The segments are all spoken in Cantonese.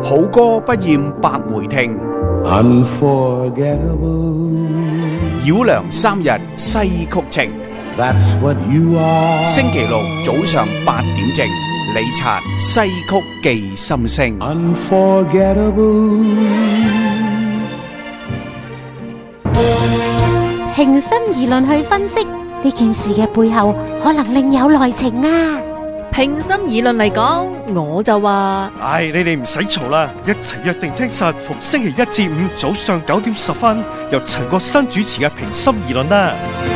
好歌不厭百回聽， Unforgettable. 繞梁三日西曲情。 That's what you are. 星期六早上8點正，李察西曲記心聲。 Unforgettable. 平心而論去分析呢件事嘅背後，可能另有內情啊！ 平心而論嚟講，我就話： 你哋唔使嘈啦，一齊約定聽實逢星期一至五早上9點10分，由陳國新主持嘅平心而論啦。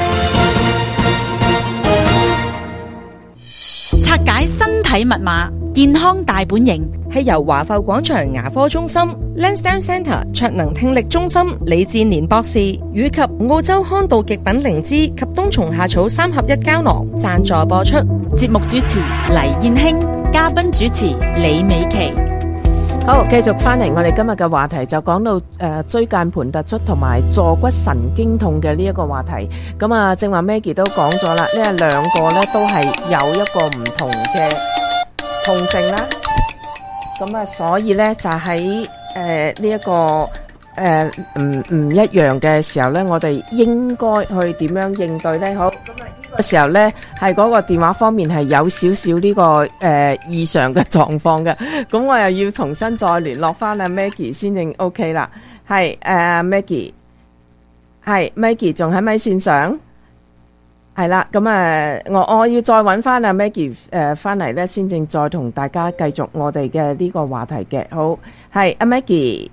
拆解身體密碼，健康大本營， 係由華埠廣場牙科中心、Lansdowne Centre 卓能聽力中心李志年博士以及澳洲康道極品靈芝及冬蟲夏草3合1膠囊贊助播出。 節目主持黎燕卿，嘉賓主持李美琪。 好，繼續翻嚟，我哋今日嘅話題就講到椎間盤突出同埋坐骨神經痛嘅呢一個話題。咁啊，正話 Maggie 都講咗啦，呢兩個咧都係有一個唔同嘅痛症啦。咁啊，所以咧就喺呢一個唔一樣嘅時候咧，我哋應該去點樣應對咧？好，咁啊呢個時候咧係嗰個電話方面係有少少呢個異常嘅狀況嘅，咁我又要重新再聯絡翻阿 Maggie 先正 OK 啦。係Maggie， 係 Maggie 仲喺咪線上？係啦，咁我要再揾翻阿 Maggie 翻嚟咧，先正再同大家繼續我哋嘅呢個話題嘅。好，係阿 Maggie，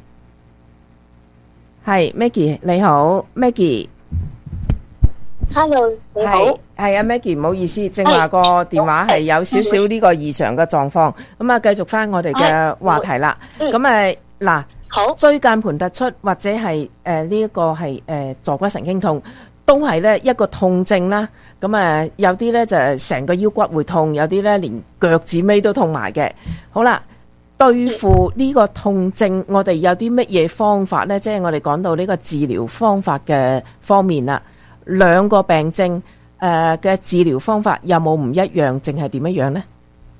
係 Maggie 你好 ，Maggie。Hello， 你好。 係阿 Maggie， 唔好意思，正話個電話係有少少呢個異常嘅狀況。咁啊，繼續翻我哋嘅話題啦。咁嗱，好，椎間盤突出或者係呢一個係坐骨神經痛，都係咧一個痛症啦。咁有啲咧就成個腰骨會痛，有啲咧連腳趾尾都痛埋嘅。好啦，對付呢個痛症，我哋有啲乜嘢方法咧？即係我哋講到呢個治療方法嘅方面啦。兩個病症嘅治療方法有冇唔一樣，淨係點樣呢？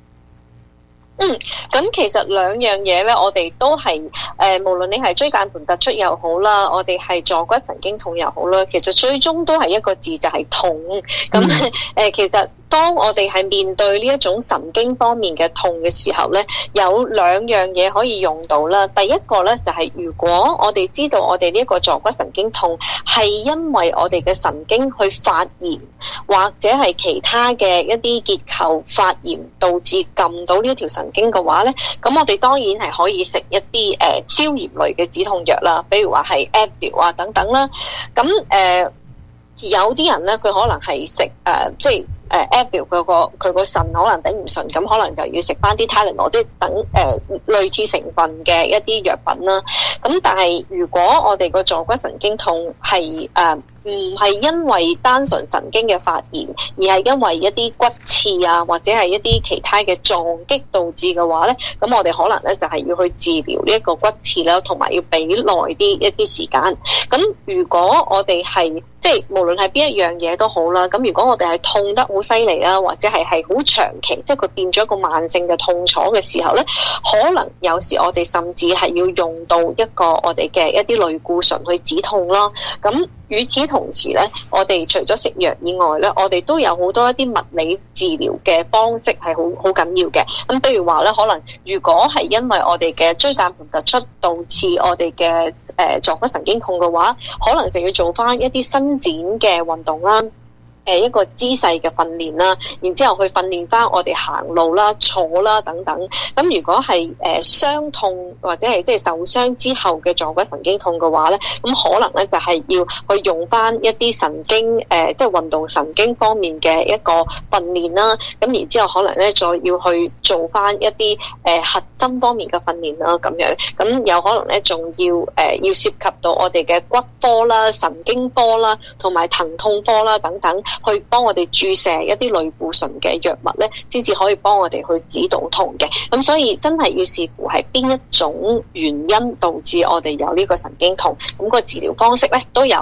咁其實兩樣嘢咧，我哋都係無論你係椎間盤突出又好啦，我哋係坐骨神經痛又好啦，其實最終都係一個字，就係痛。咁其實當我哋係面對呢一種神經方面嘅痛嘅時候咧，有兩樣嘢可以用到啦。第一個咧就係如果我哋知道我哋呢一個坐骨神經痛係因為我哋嘅神經去發炎，或者係其他嘅一啲結構發炎導致撳到呢一條神經嘅話咧，咁我哋當然係可以食一啲消炎類嘅止痛藥啦，比如話係 Advil 啊等等啦。咁有啲人咧，佢可能係食即係Advil 佢個腎可能頂唔順，咁可能就要食翻啲 Tylenol， 即係等類似成分嘅一啲藥品啦。咁但係如果我哋個坐骨神經痛係唔係因為單純神經嘅發炎，而係因為一啲骨刺啊，或者係一啲其他嘅撞擊導致嘅話咧，咁我哋可能咧就係要去治療呢一個骨刺啦，同埋要俾耐啲一啲時間。咁如果我哋係即係無論係邊一樣嘢都好啦，咁如果我哋係痛得好犀利啦，或者係好長期，即係佢變咗一個慢性嘅痛楚嘅時候咧，可能有時我哋甚至係要用到一個我哋嘅一啲類固醇去止痛啦。咁與此同時咧，我哋除咗食藥以外咧，我哋都有好多一啲物理治療嘅方式係好緊要嘅。咁譬如話咧，可能如果係因為我哋嘅椎間盤突出導致我哋嘅坐骨神經痛嘅話，可能就要做翻一啲伸展嘅運動啦。一個姿勢嘅訓練啦，然之後去訓練翻我哋行路啦、坐啦等等。咁如果係傷痛或者係即係受傷之後嘅坐骨神經痛嘅話咧，咁可能咧就係要去用翻一啲神經即係運動神經方面嘅一個訓練啦。咁然之後可能咧再要去做翻一啲核心方面嘅訓練啦，咁樣。咁有可能咧仲要涉及到我哋嘅骨科啦、神經科啦，同埋疼痛科啦等等。去幫我哋注射一啲類固醇嘅藥物咧，先至可以幫我哋去止到痛嘅。咁所以真係要視乎係邊一種原因導致我哋有呢個神經痛，咁個治療方式咧都有唔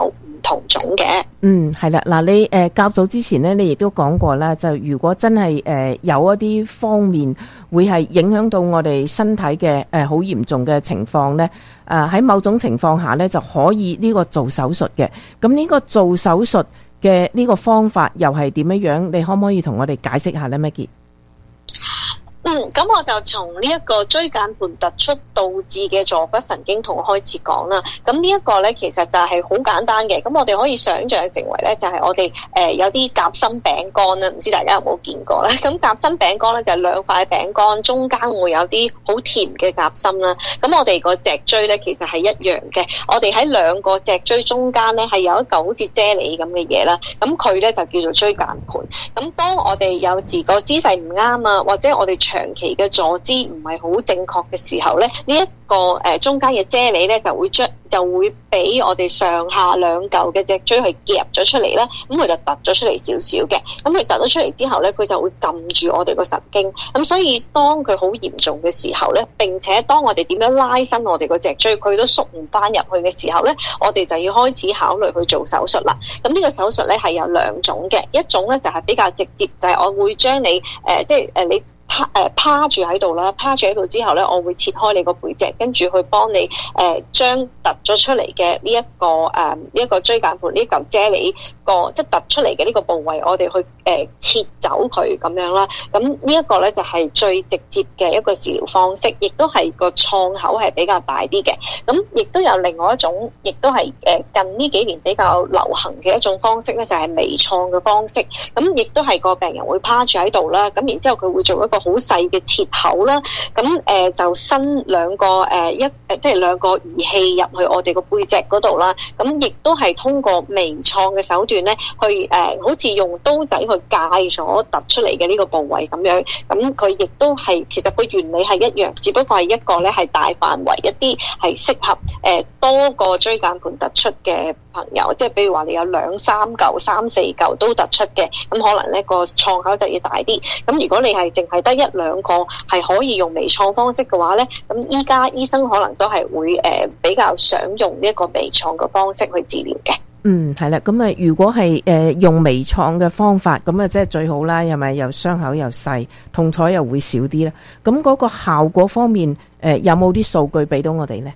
同種嘅。 係啦，嗱，你較早之前呢，你亦都講過啦，就如果真係有一啲方面會係影響到我哋身體嘅好嚴重嘅情況呢，喺某種情況下呢，就可以呢個做手術嘅。咁呢個做手術嘅呢個方法又係點樣樣？你可唔可以同我哋解釋下呢？Maggie？ 咁我就從呢一個椎間盤突出導致嘅坐骨神經痛開始講啦。咁呢一個咧，其實就係好簡單嘅。咁我哋可以想像成為咧，就係我哋有啲夾心餅乾啦，唔知大家有冇見過咧？咁夾心餅乾咧就係兩塊餅乾，中間會有啲好甜嘅夾心啦。咁我哋個脊椎咧其實係一樣嘅。我哋喺兩個脊椎中間咧係有一嚿好似啫喱咁嘅嘢啦。咁佢咧就叫做椎間盤。咁當我哋有時個姿勢唔啱啊，或者我哋長期嘅坐姿唔係好正確嘅時候咧，呢一個中間嘅啫喱咧就會俾我哋上下兩嚿嘅脊椎去夾咗出嚟啦，咁佢就突咗出嚟少少嘅，咁佢突咗出嚟之後咧，佢就會撳住我哋個神經，咁所以當佢好嚴重嘅時候咧，並且當我哋點樣拉伸我哋個脊椎，佢都縮唔翻入去嘅時候咧，我哋就要開始考慮去做手術啦。咁呢個手術咧係有兩種嘅，一種咧就係比較直接，就係我會將你你趴住喺度啦，趴住喺度之後咧，我會切開你個背脊，跟住去幫你將突咗出嚟嘅呢一個椎間盤呢嚿啫喱即係突出嚟嘅呢個部位，我哋去切走佢咁樣啦。咁呢一個咧就係最直接嘅一個治療方式，亦都係個創口係比較大啲嘅。咁亦都有另外一種，亦都係近呢幾年比較流行嘅一種方式咧，就係微創嘅方式。咁亦都係個病人會趴住喺度啦，咁然之後佢會做一個好細嘅切口啦，咁就伸兩個即係兩個儀器入去我哋個背脊嗰度啦，咁亦都係通過微創嘅手段咧，去好似用刀仔去界咗突出嚟嘅呢個部位咁樣，咁佢亦都係其實個原理係一樣，只不過係一個咧係大範圍一啲係適合多個椎間盤突出嘅朋友，即係比如話你有兩三嚿、三四嚿都突出嘅，咁可能呢個創口就要大啲。咁如果你係淨係得一兩個係可以用微創方式嘅話咧，咁依家醫生可能都係會比較想用呢一個微創嘅方式去治療嘅。 係啦，咁如果係用微創嘅方法，咁即係最好啦，係咪？又傷口又細，痛楚又會少啲啦。咁嗰個效果方面，有冇啲數據俾到我哋咧？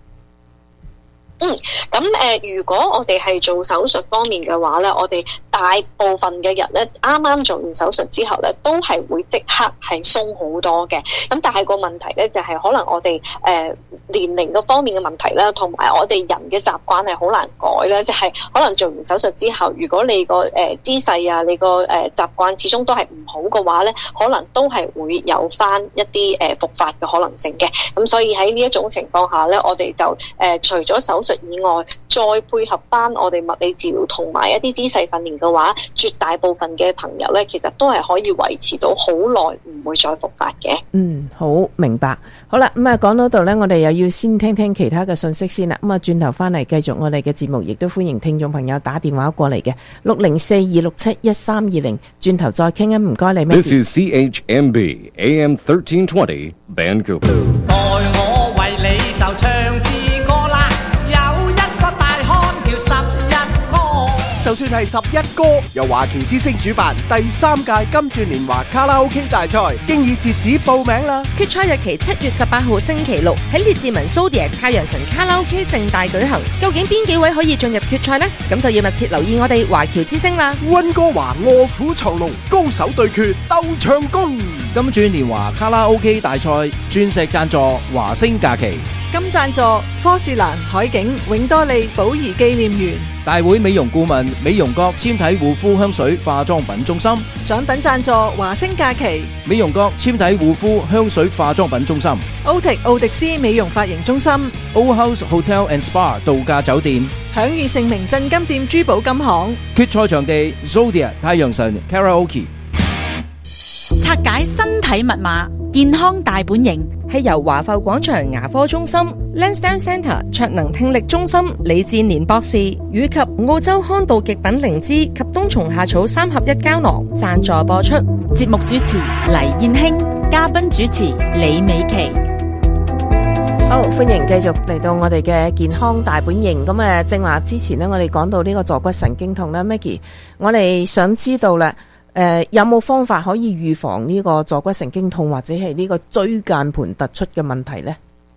如果我哋係做手術方面嘅話咧，我哋大部分嘅人咧，啱啱做完手術之後咧，都係會即刻係鬆好多嘅。咁但係個問題咧，就係可能我哋年齡嗰方面嘅問題啦，同埋我哋人嘅習慣係好難改啦。即係可能做完手術之後，如果你個姿勢啊，你個習慣始終都係唔好嘅話咧，可能都係會有翻一啲復發嘅可能性嘅。咁所以喺呢一種情況下咧，我哋就除咗手術以外，再配合翻我哋物理治療同埋一啲姿勢訓練嘅話，絕大部分嘅朋友咧，其實都係可以維持到好耐，唔會再復發嘅。 好明白。好啦，咁講到度咧，我哋又要先聽聽其他嘅信息先啦。咁轉頭翻嚟繼續我哋嘅節目，亦都歡迎聽眾朋友打電話過嚟嘅604-267-1320。轉頭再傾啊，唔該你。 This is CHMB AM 1320 Vancouver。 待我為你就唱支歌啦，有一個大漢叫11哥。 就算係11哥，由華僑之聲主辦第3屆金鑽年華卡拉 OK 大賽，經已截止報名啦。 決賽日期7月18號星期六喺列治文 Zodiac 太陽神卡拉 OK 盛大舉行。究竟邊幾位可以進入決賽呢？咁就要密切留意我哋華僑之聲啦。 溫哥華臥虎藏龍，高手對決鬥唱功。 金鑽年華卡拉 OK 大賽鑽石贊助華星假期， 金贊助科士蘭海景永多利寶儀紀念園， 大會美容顧問美容閣纖體護膚香水化妝品中心， 獎品贊助華星假期美容閣纖體護膚香水化妝品中心， 奧迪斯美容髮型中心， Old House Hotel and Spa 度假酒店， 享譽盛名鎮金店珠寶金行。 決賽場地 Zodiac 太陽神 Karaoke。 拆解身體密碼，健康大本營係由華埠廣場牙科中心、Lansdowne Centre 卓能聽力中心李志年博士以及澳洲康道極品靈芝及冬蟲夏草3合1膠囊贊助播出。 節目主持黎燕卿，嘉賓主持李美琪。 好，歡迎繼續嚟到我哋嘅健康大本營。咁正話之前呢，我哋講到呢個坐骨神經痛啦 Maggie， 我哋想知道啦，有冇方法可以預防呢個坐骨神經痛或者係呢個椎間盤突出嘅問題呢？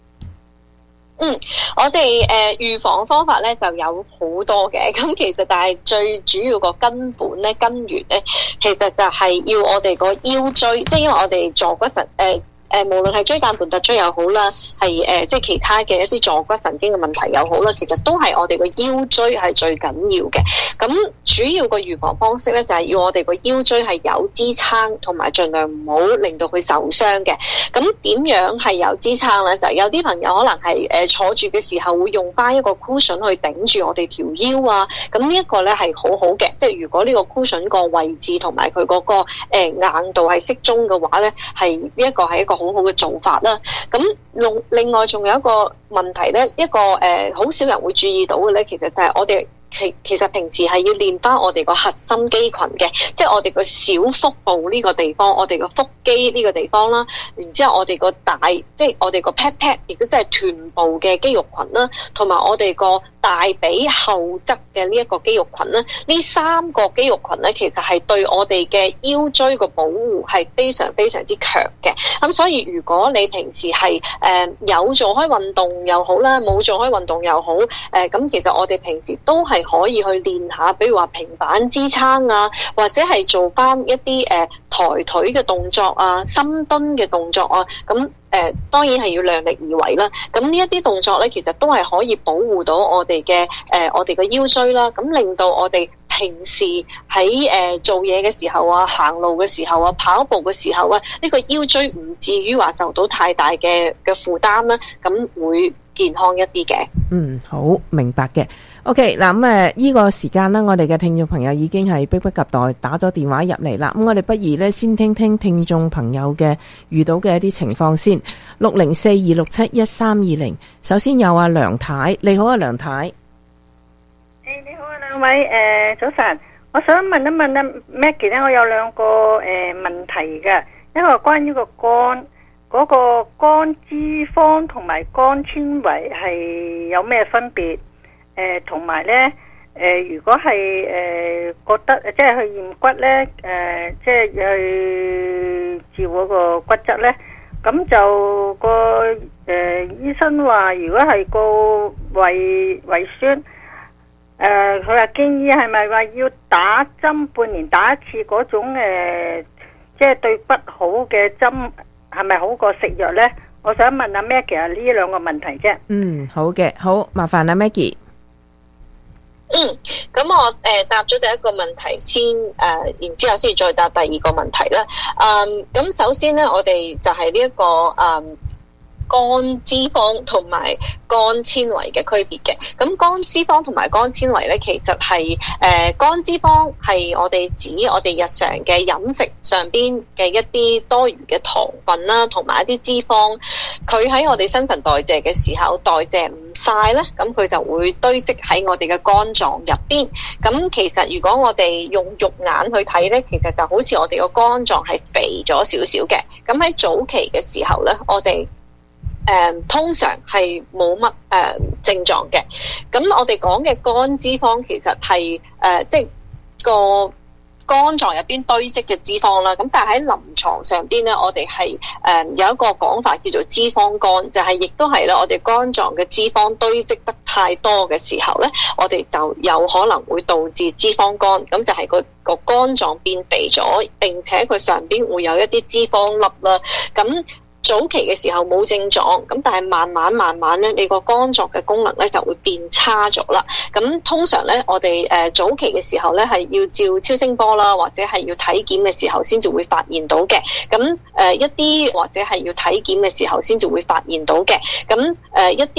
我哋預防方法咧就有好多嘅，咁其實但係最主要個根本咧根源咧，其實就係要我哋個腰椎，即係因為我哋坐骨神無論係椎間盤突出又好啦，係即係其他嘅一啲坐骨神經嘅問題又好啦，其實都係我哋個腰椎係最緊要嘅。咁主要個預防方式咧，就係要我哋個腰椎係有支撐，同埋盡量唔好令到佢受傷嘅。咁點樣係有支撐咧？就係有啲朋友可能係坐住嘅時候會用翻一個 cushion 去頂住我哋條腰啊。咁呢一個咧係好好嘅，即係如果呢個 cushion 個位置同埋佢嗰個硬度係適中嘅話咧，係呢一個係一個好好嘅做法啦。咁另外仲有一個問題咧，一個好少人會注意到嘅咧，其實就係我哋其實平時係要練翻我哋個核心肌群嘅，即係我哋個小腹部呢個地方，我哋個腹肌呢個地方啦，然之後我哋個大，即係我哋個 pat 亦都即係臀部嘅肌肉群啦，同埋我哋個大髀後側嘅呢一個肌肉群啦，呢三個肌肉群咧，其實係對我哋嘅腰椎個保護係非常非常之強嘅。咁所以如果你平時係有做開運動又好啦，冇做開運動又好，咁其實我哋平時都係可以去練下，比如話平板支撐啊，或者係做翻一啲抬腿嘅動作啊、深蹲嘅動作啊，咁當然係要量力而為啦。咁呢一啲動作咧，其實都係可以保護到我哋嘅我哋嘅腰椎啦，咁令到我哋平時喺做嘢嘅時候啊、行路嘅時候啊、跑步嘅時候啊，呢個腰椎唔至於話受到太大嘅負擔啦，咁會健康一啲嘅。 好明白嘅。OK， 嗱咁呢個時間呢，我哋嘅聽眾朋友已經係迫不及待打咗電話入嚟啦。咁我哋不如呢，先聽聽聽眾朋友嘅遇到嘅一啲情況先。604-267-1320，首先有阿梁太，你好啊梁太。 你好啊兩位，早晨，我想問一問啊 Maggie 咧，我有兩個問題嘅，一個關於個肝，嗰個肝脂肪同埋肝纖維係有咩分別？同埋咧，如果係覺得即係去驗骨咧，即係去照嗰個骨質咧，咁就個醫生話，如果係個胃酸，佢話建議係咪話要打針半年打一次嗰種即係對骨好嘅針，係咪好過食藥咧？我想問阿 Maggie 呢兩個問題啫。 好嘅，好麻煩阿 Maggie。 咁我答咗第一個問題先，然之後先再答第二個問題啦。咁首先咧，我哋就係呢一個肝脂肪同埋肝纖維嘅區別嘅。咁肝脂肪同埋肝纖維咧，其實係肝脂肪係我哋指我哋日常嘅飲食上邊嘅一啲多餘嘅糖分啦，同埋一啲脂肪，佢喺我哋新陳代謝嘅時候代謝唔晒咧，咁佢就會堆積喺我哋嘅肝臟入邊。咁其實如果我哋用肉眼去睇咧，其實就好似我哋個肝臟係肥咗少少嘅。咁喺早期嘅時候咧，我哋通常係冇乜症狀嘅。咁我哋講嘅肝脂肪其實係即係個肝臟入邊堆積嘅脂肪啦。咁但係喺臨床上邊咧，我哋係有一個講法叫做脂肪肝，就係亦都係咧，我哋肝臟嘅脂肪堆積得太多嘅時候咧，我哋就有可能會導致脂肪肝。咁就係個肝臟變肥咗，並且佢上邊會有一啲脂肪粒啦。咁早期嘅時候冇症狀，咁但係慢慢咧，你個肝臟嘅功能咧就會變差咗啦。咁通常咧，我哋早期嘅時候咧係要照超聲波啦，或者係要體檢嘅時候先至會發現到嘅。咁一啲或者係要體檢嘅時候先至會發現到嘅。咁一啲